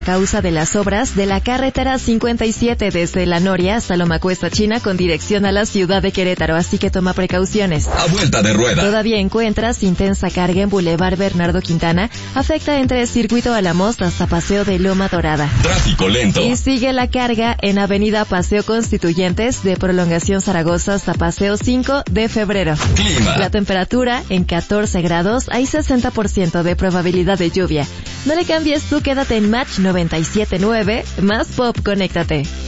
causa de las obras de la carretera 57 desde La Noria hasta Loma Cuesta China con dirección a la ciudad de Querétaro, así que toma precauciones. A vuelta de rueda. Todavía encuentras intensa carga en Boulevard Bernardo Quintana, afecta entre Circuito Álamos hasta Paseo de Loma Dorada. Tráfico lento. Y sigue la carga en Avenida Paseo Constituyentes de Prolongación Zaragoza hasta Paseo 5 de Febrero. Clima. La temperatura en 14 grados, hay 60% de probabilidad de lluvia. No le cambies, tú quédate en Match 97.9, más pop, conéctate.